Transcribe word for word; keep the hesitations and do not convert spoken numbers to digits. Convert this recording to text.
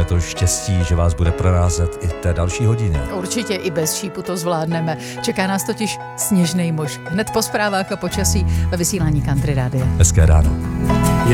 máme to štěstí, že vás bude provázet i v té další hodině. Určitě i bez šípu to zvládneme. Čeká nás totiž sněžnej mož. Hned po zprávách a počasí ve vysílání Country Rádia. Hezké ráno.